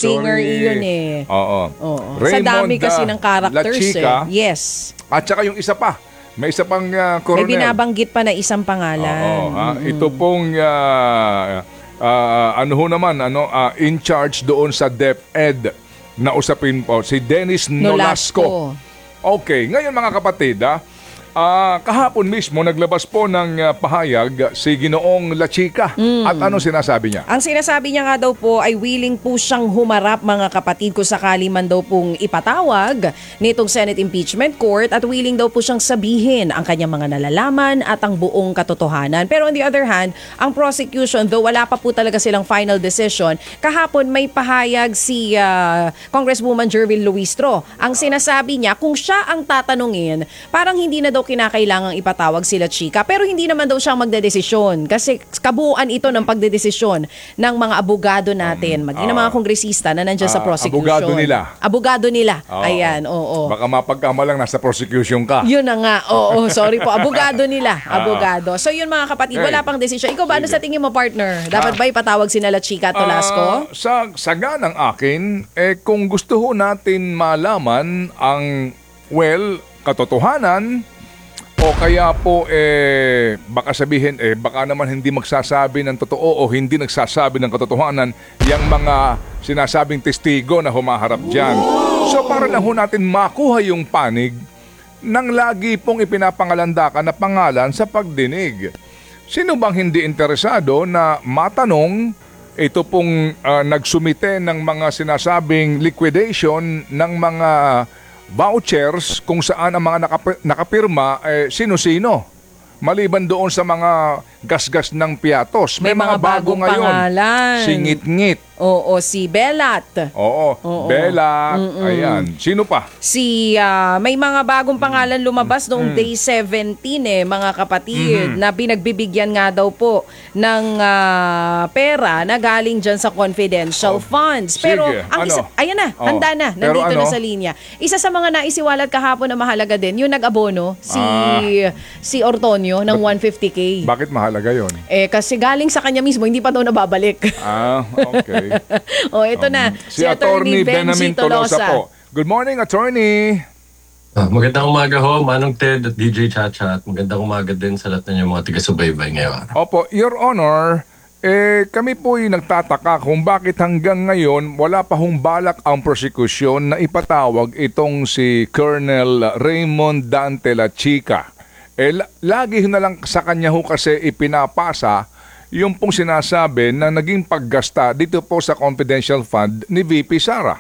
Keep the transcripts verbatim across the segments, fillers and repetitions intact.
singer iyon eh. Oo. Oo. Sa dami kasi ng characters Lachica, eh. Yes. At saka yung isa pa, may isa pang uh, May coronel. binabanggit pa na isang pangalan. Oo, ha? Ito pong uh, uh, ano ho naman, ano, uh, in charge doon sa DepEd na usapin po, si Dennis Nolasco. Nolasco. Okay, ngayon mga kapatid, ah, ah, kahapon mismo naglabas po ng ah, pahayag si Ginoong Lachica. At ano sinasabi niya? Ang sinasabi niya nga daw po ay willing po siyang humarap mga kapatid kung sakali man daw pong ipatawag nitong Senate Impeachment Court at willing daw po siyang sabihin ang kanyang mga nalalaman at ang buong katotohanan. Pero on the other hand, ang prosecution, though wala pa po talaga silang final decision, kahapon may pahayag si uh, Congresswoman Jervil Luistro. Ang sinasabi niya, kung siya ang tatanungin, parang hindi na daw kinakailangang ipatawag sila Chika, pero hindi naman daw siyang magdedesisyon kasi kabuuan ito ng pagdedesisyon ng mga abogado natin, maging ng mga kongresista na nandiyan sa Ah, prosecution. abogado nila. Abogado nila. Oo. Ayan, oo. Baka mapagkamalang nasa prosecution ka. Yun na nga. Oo, sorry po. Abogado nila. Abogado. So yun mga kapatid, Okay. wala pang desisyon. Ikaw ba, ano Sige. sa tingin mo, partner? Dapat ba ipatawag si Nala Chika at Nolasco? Ah, sa saga ng akin, eh, kung gusto ho natin malaman ang, well, katotohanan, o kaya po, eh, baka sabihin, eh, baka naman hindi magsasabi ng totoo o hindi nagsasabi ng katotohanan yung mga sinasabing testigo na humaharap dyan. So, para lang ho natin makuha yung panig ng lagi pong ipinapangalandakan na pangalan sa pagdinig. Sino bang hindi interesado na matanong ito pong ah, nagsumite ng mga sinasabing liquidation ng mga vouchers kung saan ang mga nakap- nakapirma eh, sino-sino? Maliban doon sa mga gasgas ng piatos. May mga bagong pangalan. Si Ngit-Ngit. Oo, si Belat. Oo, Oo. Bella. Ayan. Sino pa? Si ah, may mga bagong pangalan lumabas noong day seventeen eh, mga kapatid, na pinagbibigyan nga daw po ng ah, pera na galing dyan sa confidential funds. Pero Sige, ang ano? isa, ayan na, Oh. handa na, Pero nandito ano? na sa linya. Isa sa mga naisiwalat kahapon na mahalaga din, yung nag-abono, si Ah. si Ortonio ng one fifty K. Bakit mahalaga yon? Eh kasi galing sa kanya mismo, hindi pa daw nababalik. Ah, okay. Oh, ito na. Si Attorney Benjamin Tolosa po. Good morning, Attorney. Ah, magandang umaga ho, Manong Ted at D J Chacha, at magandang umaga din sa lahat ng mga taga-subaybay ngayon. Opo, Your Honor, eh, kami po ay nagtataka kung bakit hanggang ngayon wala pa hong balak ang prosekusyon na ipatawag itong si Colonel Raymond Dante Lachica. Eh, la- lagi na lang sa kanya ho kasi ipinapasa yung pong sinasabi na naging paggasta dito po sa confidential fund ni V P Sara.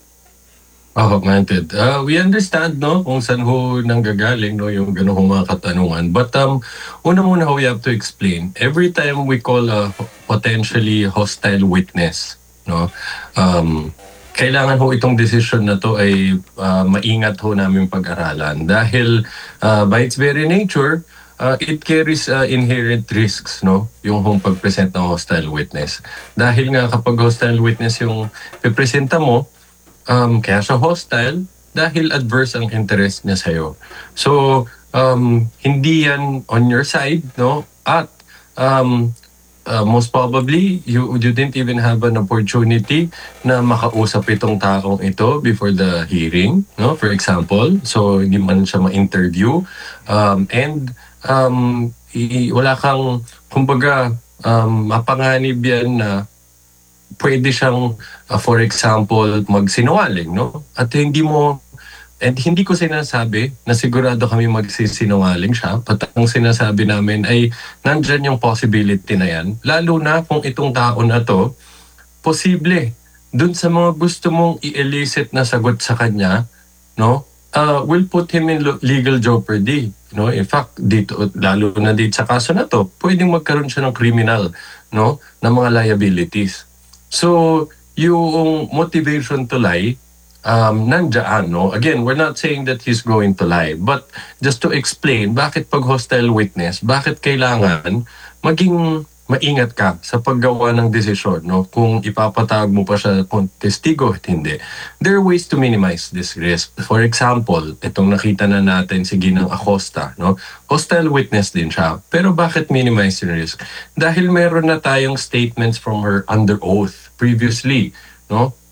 Oh, man, Ted. Uh, we understand, no, kung saan ho nanggagaling, no, yung gano'ng mga katanungan. But um, una muna ho, we have to explain. Every time we call a potentially hostile witness, no, um, kailangan ho itong decision na to ay uh, maingat ho namin pag-aralan. Dahil uh, by its very nature, Uh, it carries uh, inherent risks, no? Yung hong pag-present ng hostile witness. Dahil nga kapag hostile witness yung pipresenta mo, um, kaya siya hostile dahil adverse ang interest niya sa'yo. So, um, hindi yan on your side, no? At um, uh, most probably, you, you didn't even have an opportunity na makausap itong taong ito before the hearing, no? For example, so hindi man siya ma-interview. Um, and Um, i- wala kang, kumbaga, um, mapanganib yan na pwede siyang, uh, for example, magsinungaling, no? At hindi mo, and hindi ko sinasabi na sigurado kami magsisinungaling siya, but ang sinasabi namin ay nandyan yung possibility na yan, lalo na kung itong tao na to, posible, dun sa mga gusto mong i-elicit na sagot sa kanya, no? Uh, will put him in lo- legal jeopardy. No, in fact, dito lalo na dito sa kaso na to, pwedeng magkaroon siya ng criminal, no, ng mga liabilities. So, yung motivation to lie, um, nandiyan, no? Again, we're not saying that he's going to lie, but just to explain bakit pag hostile witness, bakit kailangan maging maingat ka sa paggawa ng desisyon, no? Kung ipapatawag mo pa siya kung testigo at hindi. There are ways to minimize this risk. For example, itong nakita na natin si Ginang Acosta, no? Hostile witness din siya. Pero bakit minimize yung risk? Dahil meron na tayong statements from her under oath previously, no?